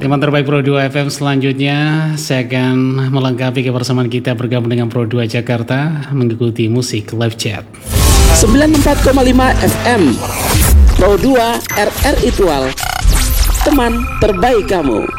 teman terbaik Pro 2 FM selanjutnya saya akan melengkapi kebersamaan kita bergabung dengan Pro 2 Jakarta mengikuti musik live chat 94,5 FM Pro 2 RRI Tual, teman terbaik kamu.